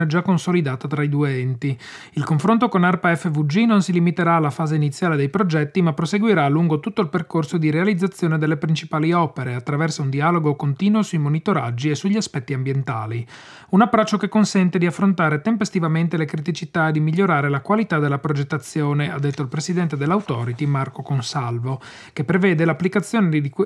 già consolidata tra i due enti. Il confronto con ARPA FVG non si limiterà alla fase iniziale dei progetti, ma proseguirà lungo tutto il percorso di realizzazione delle principali opere, attraverso un dialogo continuo sui monitoraggi e sugli aspetti ambientali. Un approccio che consente di affrontare tempestivamente le criticità e di migliorare la qualità della progettazione, ha detto il presidente dell'Authority Marco Consalvo, che prevede l'applicazione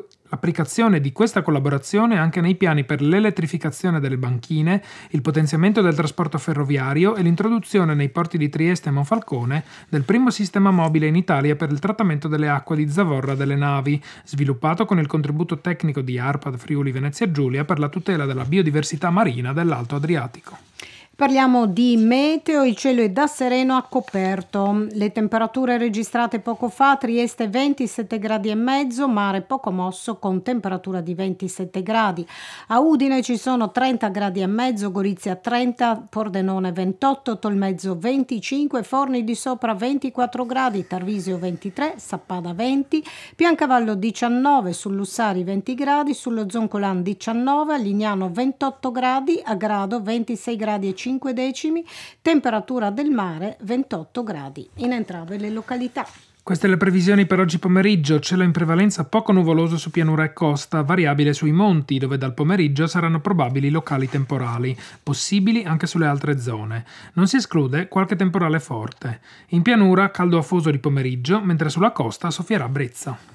di questa collaborazione anche nei piani per l'elettrificazione delle banchine, il potenziamento del trasporto ferroviario e l'introduzione nei porti di Trieste e Monfalcone del primo sistema mobile in Italia per il trattamento delle acque di zavorra delle navi, sviluppato con il contributo tecnico di ARPA Friuli Venezia Giulia per la tutela della biodiversità marina dell'Alto Adriatico. Parliamo di meteo, il cielo è da sereno a coperto, le temperature registrate poco fa: Trieste 27 gradi e mezzo, mare poco mosso con temperatura di 27 gradi, a Udine ci sono 30 gradi e mezzo, Gorizia 30, Pordenone 28, Tolmezzo 25, Forni di Sopra 24 gradi, Tarvisio 23, Sappada 20, Piancavallo 19, sul Lussari 20 gradi, sullo Zoncolan 19, a Lignano 28 gradi, a Grado 26 gradi e 5 decimi, temperatura del mare 28 gradi in entrambe le località. Queste le previsioni per oggi pomeriggio: cielo in prevalenza poco nuvoloso su pianura e costa, variabile sui monti, dove dal pomeriggio saranno probabili locali temporali, possibili anche sulle altre zone. Non si esclude qualche temporale forte. In pianura caldo afoso di pomeriggio, mentre sulla costa soffierà brezza.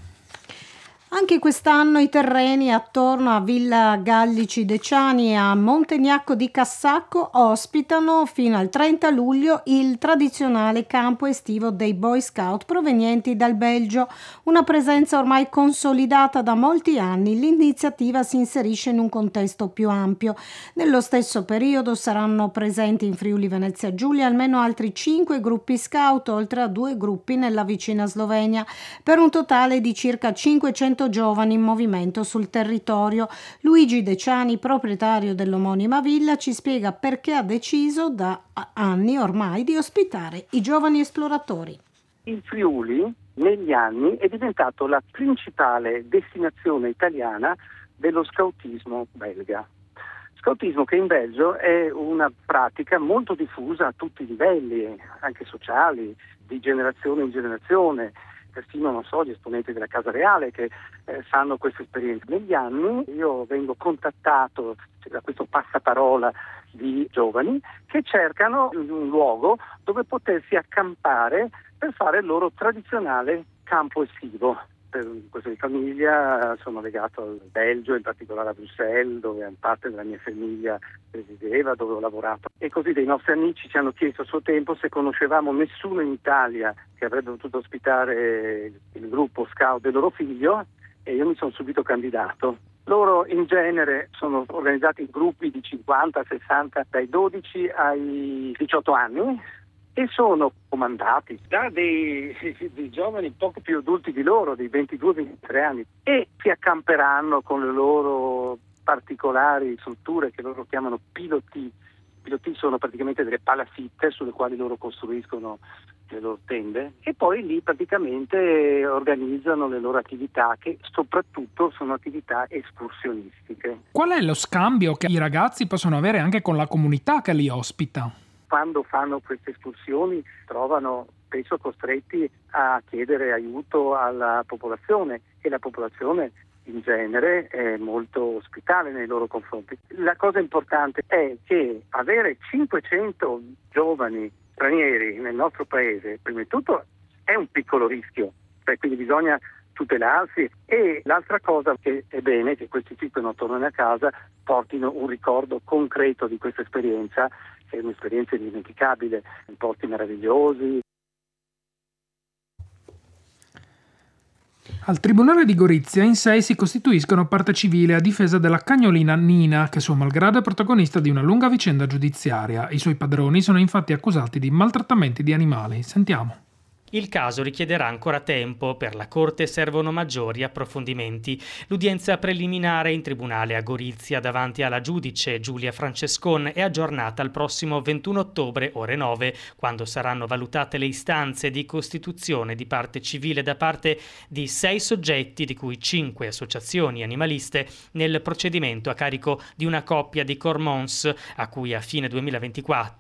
Anche quest'anno i terreni attorno a Villa Gallici Deciani e a Montegnacco di Cassacco ospitano fino al 30 luglio il tradizionale campo estivo dei Boy Scout provenienti dal Belgio, una presenza ormai consolidata da molti anni. L'iniziativa si inserisce in un contesto più ampio. Nello stesso periodo saranno presenti in Friuli Venezia Giulia almeno altri 5 gruppi scout, oltre a 2 gruppi nella vicina Slovenia, per un totale di circa 500 giovani in movimento sul territorio. Luigi Deciani, proprietario dell'omonima villa, ci spiega perché ha deciso da anni ormai di ospitare i giovani esploratori. Il Friuli negli anni è diventato la principale destinazione italiana dello scautismo belga. Scautismo che in Belgio è una pratica molto diffusa a tutti i livelli, anche sociali, di generazione in generazione. Persino, non so, gli esponenti della Casa Reale che fanno questa esperienza. Negli anni io vengo contattato da questo passaparola di giovani che cercano un luogo dove potersi accampare per fare il loro tradizionale campo estivo. Per questa famiglia sono legato al Belgio, in particolare a Bruxelles, dove parte della mia famiglia resideva, dove ho lavorato. E così dei nostri amici ci hanno chiesto a suo tempo se conoscevamo nessuno in Italia che avrebbe potuto ospitare il gruppo scout del loro figlio, e io mi sono subito candidato. Loro in genere sono organizzati in gruppi di 50, 60, dai 12 ai 18 anni, e sono comandati da dei giovani poco più adulti di loro, dei 22-23 anni, e si accamperanno con le loro particolari strutture che loro chiamano pilotis. Pilotis sono praticamente delle palafitte sulle quali loro costruiscono le loro tende, e poi lì praticamente organizzano le loro attività, che soprattutto sono attività escursionistiche. Qual è lo scambio che i ragazzi possono avere anche con la comunità che li ospita? Quando fanno queste escursioni trovano spesso costretti a chiedere aiuto alla popolazione, e la popolazione in genere è molto ospitale nei loro confronti. La cosa importante è che avere 500 giovani stranieri nel nostro paese, prima di tutto, è un piccolo rischio, quindi bisogna tutelarsi, e l'altra cosa che è bene che questi qui, quando tornano a casa, portino un ricordo concreto di questa esperienza, che è un'esperienza indimenticabile, in posti meravigliosi. Al Tribunale di Gorizia in 6 si costituiscono parte civile a difesa della cagnolina Nina, che suo malgrado è protagonista di una lunga vicenda giudiziaria. I suoi padroni sono infatti accusati di maltrattamenti di animali. Sentiamo. Il caso richiederà ancora tempo, per la Corte servono maggiori approfondimenti. L'udienza preliminare in tribunale a Gorizia davanti alla giudice Giulia Francescon è aggiornata al prossimo 21 ottobre ore 9, quando saranno valutate le istanze di costituzione di parte civile da parte di 6 soggetti, di cui 5 associazioni animaliste, nel procedimento a carico di una coppia di Cormons, a cui a fine 2024